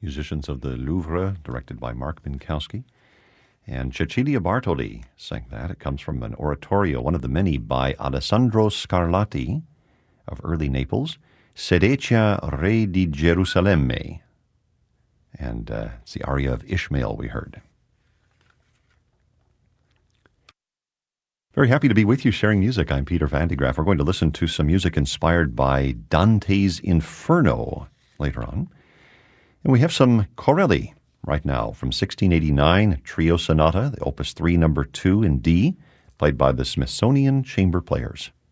musicians of the Louvre, directed by Mark Minkowski. And Cecilia Bartoli sang that. It comes from an oratorio, one of the many, by Alessandro Scarlatti of early Naples, Sedecia Re di Gerusalemme. And it's the aria of Ishmael we heard. Very happy to be with you sharing music. I'm Peter Van de Graaff. We're going to listen to some music inspired by Dante's Inferno later on. And we have some Corelli right now from 1689, Trio Sonata, the Opus 3, number 2 in D, played by the Smithsonian Chamber Players.